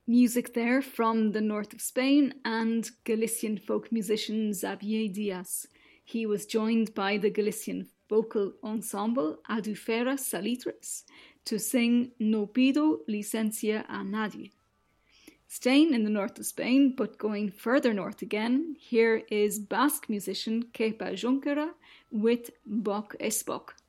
Music there from the north of Spain and Galician folk musician Xavier Diaz. He was joined by the Galician vocal ensemble Adufera Salitres to sing No pido licencia a nadie. Staying in the north of Spain, but going further north again, here is Basque musician Kepa Junquera with Bok Esbok.